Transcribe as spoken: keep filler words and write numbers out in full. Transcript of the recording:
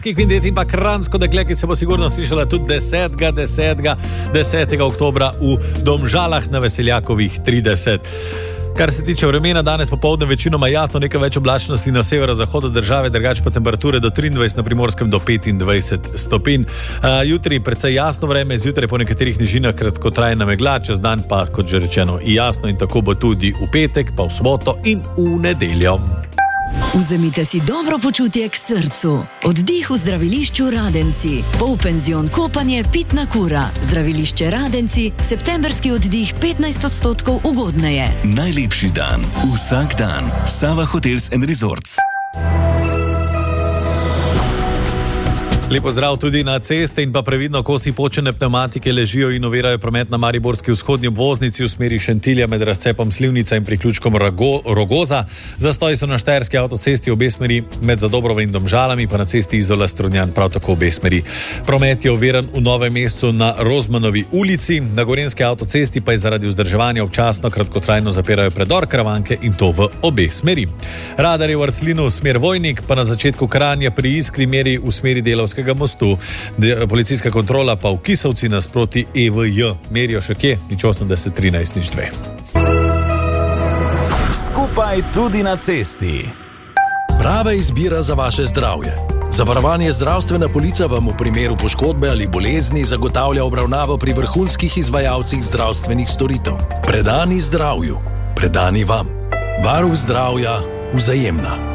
Kvindet in pa Kranjsko dekle, ki se bo sigurno slišala tudi desetega, desetega, desetega oktobra v Domžalah na Veseljakovih trideset. Kar se tiče vremena, danes popoldne večinoma jasno, nekaj več oblačnosti na severozahodu države, drugače pa temperature do triindvajset, na Primorskem do petindvajset stopinj. Uh, jutri precej jasno vreme, zjutraj po nekaterih nižinah kratkotrajna megla, čez dan pa, kot že rečeno, jasno, in tako bo tudi v petek, pa v soboto in v nedeljo. Vzemite si dobro počutje k srcu. Oddih v zdravilišču Radenci. Polpenzion kopanje Pitna kura. Zdravilišče Radenci. Septemberski oddih petnajst odstotkov ugodneje. Najlepši dan. Vsak dan. Sava Hotels and Resorts. Lepo zdrav tudi na ceste in pa previdno, kosi počene pneumatike ležijo in ovirajo promet na mariborski vzhodni obvoznici v smeri Šentilja med razcepom Slivnica in priključkom Rago, Rogoza. Zastoji so na štajerski avtocesti obe smeri med Zadobrovo in Domžalami, pa na cesti Izola Strunjan prav tako obe smeri. Promet je oviran v Novem mestu na Rozmanovi ulici, na Gorenjski avtocesti pa je zaradi vzdrževanja občasno kratkotrajno zapirajo predor Karavanke in to v obe smeri. Radar je v Arclinu smer Vojnik, pa na začetku Kranja pri Iskri meri v smeri Delavskega mostu. De, policijska kontrola pa v Kisovci nasproti E V J. Merijo še kje? nič osemdeset trinajst nič dve. Skupaj tudi na cesti. Prava izbira za vaše zdravje. Zavarovanje zdravstvena polica vam v primeru poškodbe ali bolezni zagotavlja obravnavo pri vrhunskih izvajalcih zdravstvenih storitev. Predani zdravju, predani vam. Varuh zdravja, Vzajemna.